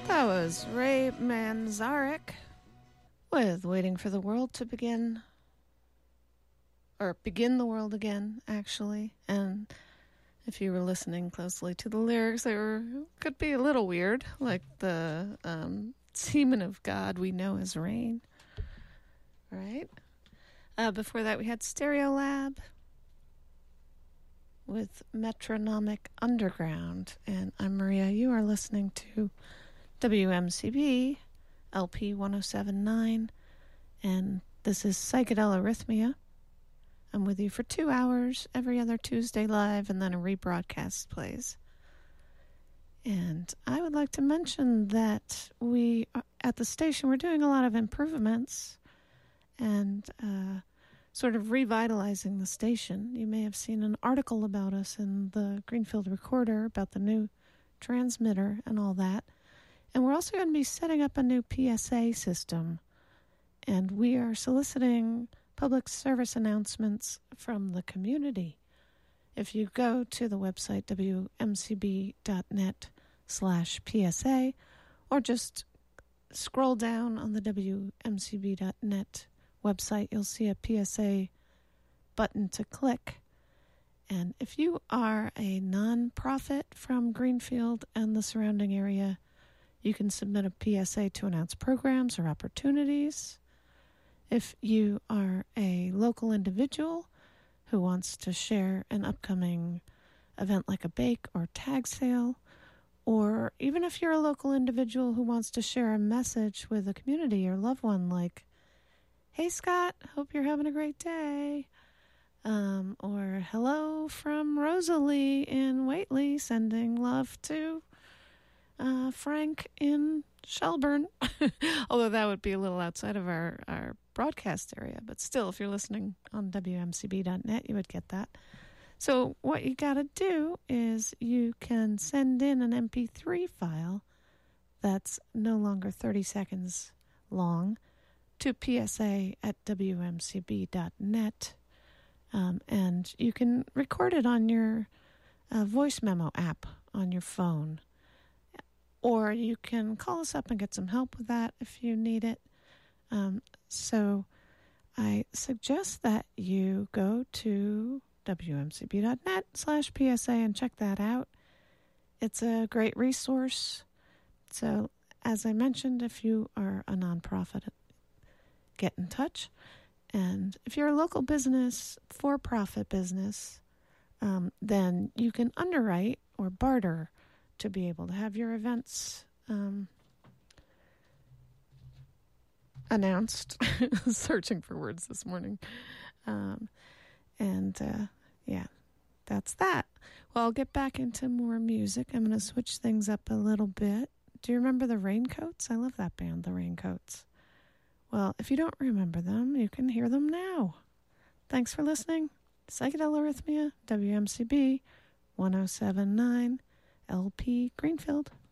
That was Ray Manzarek with Waiting for the World to Begin. Or Begin the World Again, actually. And if you were listening closely to the lyrics, they could be a little weird, like the semen of God we know as rain. Right? Before that, we had Stereolab with Metronomic Underground. And I'm Maria. You are listening to WMCB LP 1079, and this is Psychedelic Arrhythmia. I'm with you for 2 hours every other Tuesday live, and then a rebroadcast plays. And I would like to mention that we, at the station, we're doing a lot of improvements and sort of revitalizing the station. You may have seen an article about us in the Greenfield Recorder about the new transmitter and all that. And we're also going to be setting up a new PSA system. And we are soliciting public service announcements from the community. If you go to the website wmcb.net/PSA, or just scroll down on the wmcb.net website, you'll see a PSA button to click. And if you are a nonprofit from Greenfield and the surrounding area, you can submit a PSA to announce programs or opportunities. If you are a local individual who wants to share an upcoming event like a bake or tag sale, or even if you're a local individual who wants to share a message with a community or loved one like, "Hey Scott, hope you're having a great day," or "Hello from Rosalie in Whately, sending love to Frank in Shelburne," although that would be a little outside of our broadcast area, but still, if you're listening on WMCB.net, you would get that. So what you got to do is you can send in an MP3 file that's no longer 30 seconds long to psa@wmcb.net, and you can record it on your voice memo app on your phone. Or you can call us up and get some help with that if you need it. So I suggest that you go to wmcb.net/PSA and check that out. It's a great resource. So as I mentioned, if you are a nonprofit, get in touch. And if you're a local business, for-profit business, then you can underwrite or barter to be able to have your events announced. Searching for words this morning. Yeah, that's that. Well, I'll get back into more music. I'm going to switch things up a little bit. Do you remember the Raincoats? I love that band, the Raincoats. Well, if you don't remember them, you can hear them now. Thanks for listening. Psychedelic Arrhythmia, WMCB 1079. LP Greenfield.